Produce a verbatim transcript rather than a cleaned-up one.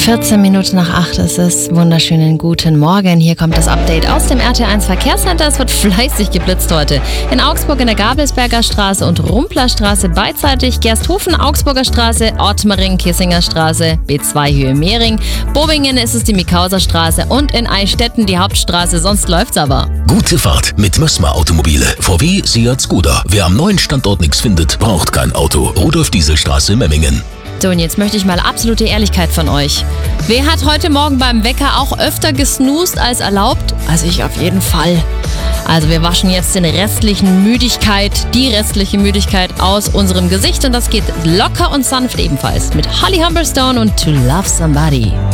vierzehn Minuten nach acht ist es. Wunderschönen guten Morgen. Hier kommt das Update aus dem R T eins Verkehrscenter. Es wird fleißig geblitzt heute. In Augsburg in der Gabelsberger Straße und Rumpler Straße beidseitig, Gersthofen, Augsburger Straße, Ottmering, Kissinger Straße, B zwei Höhe Mehring. Bobingen ist es die Mikauser Straße und in Eichstätten die Hauptstraße. Sonst läuft's aber. Gute Fahrt mit Mössma Automobile. V W, Seat, Skoda. Wer am neuen Standort nichts findet, braucht kein Auto. Rudolf-Diesel-Straße, Memmingen. So, und jetzt möchte ich mal absolute Ehrlichkeit von euch. Wer hat heute Morgen beim Wecker auch öfter gesnoost als erlaubt? Also ich auf jeden Fall. Also wir waschen jetzt den restlichen Müdigkeit, die restliche Müdigkeit aus unserem Gesicht und das geht locker und sanft ebenfalls mit Holly Humberstone und To Love Somebody.